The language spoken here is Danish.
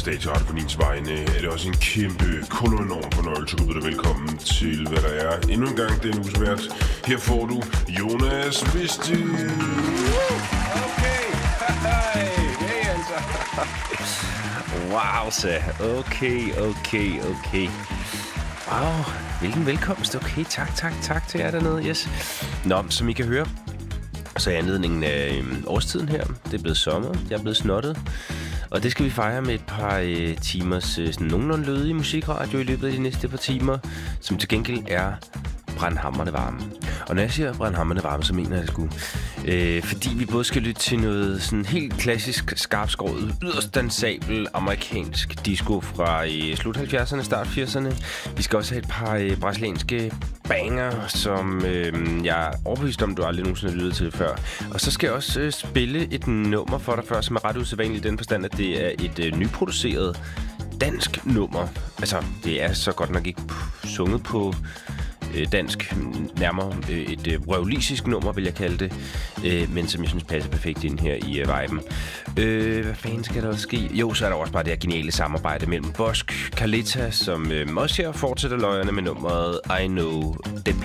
Stage Radiofonins vegne er det også en kæmpe, kolonorm fornøjelse at byde dig velkommen til, hvad der er endnu en gang den uges vært. Her får du Jonas Vesti. Okay, hey altså. Wow, så. Okay. Wow, hvilken velkomst. Okay, tak til jer dernede, yes. Nå, som I kan høre, så er anledningen af årstiden her. Det er blevet sommer, jeg er blevet snottet. Og det skal vi fejre med et par timers sådan nogenlunde lødige musikradio i løbet af de næste par timer, som til gengæld er brandhamrende varme. Og når jeg siger brandhamrende varme, så mener jeg det sgu. Fordi vi både skal lytte til noget sådan helt klassisk, skarpskåret, yderst dansabel amerikansk disco fra slut 70'erne, start 80'erne. Vi skal også have et par brasilianske banger, som jeg er overbevist om, du aldrig nogensinde har lyttet til før. Og så skal jeg også spille et nummer for dig før, som er ret usædvanligt i den forstand, at det er et nyproduceret dansk nummer. Altså, det er så godt nok ikke sunget på dansk, nærmere et røvlisisk nummer, vil jeg kalde det, men som jeg synes passer perfekt ind her i viben. Hvad fanden skal der også ske? Jo, så er der også bare det her geniale samarbejde mellem Bosk Carlita, som også her fortsætter løjerne med nummeret I Know. Den